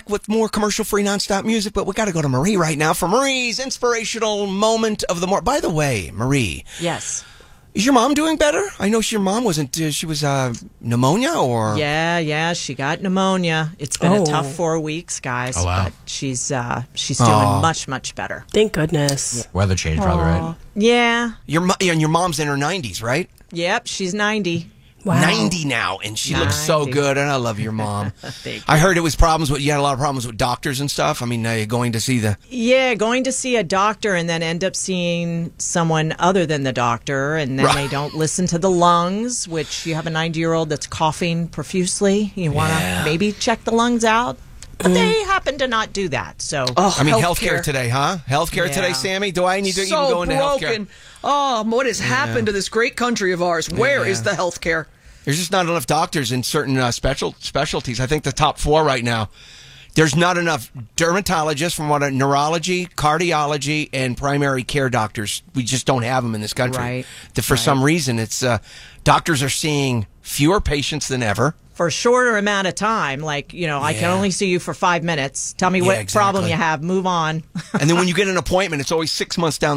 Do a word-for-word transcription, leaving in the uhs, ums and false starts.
with more commercial-free nonstop music, but we got to go to Marie right now for Marie's inspirational moment of the morning. By the way, Marie. Yes. Is your mom doing better? I know your mom wasn't, uh, she was uh, pneumonia or? Yeah, yeah, she got pneumonia. It's been Oh. a tough four weeks, guys. Oh, wow. But she's, uh, she's doing Aw. much, much better. Thank goodness. Weather change, probably, right? Yeah. Your mo- and your mom's in her nineties, right? Yep, she's ninety. Wow. ninety now, and she looks so ninety. good, and I love your mom. Thank I heard it was problems with, you had a lot of problems with doctors and stuff. I mean, uh, going to see the... Yeah, going to see a doctor and then end up seeing someone other than the doctor, and then Right. they don't listen to the lungs, which you have a ninety-year-old that's coughing profusely. You want to Yeah. maybe check the lungs out, but they happen to not do that. So, Oh, I mean, healthcare, healthcare today, huh? Healthcare Yeah. today, Sammy? Do I need to even so go into broken. healthcare? Oh, what has happened to this great country of ours? Where is Yeah. the health care? There's just not enough doctors in certain uh, special specialties. I think the top four right now. There's not enough dermatologists from what a neurology, cardiology, and primary care doctors. We just don't have them in this country. Right. The- for some reason, it's uh, doctors are seeing fewer patients than ever. for a shorter amount of time, like, you know, I can Yeah. only see you for five minutes. Tell me Yeah, what exactly. problem you have. Move on. And then when you get an appointment, it's always six months down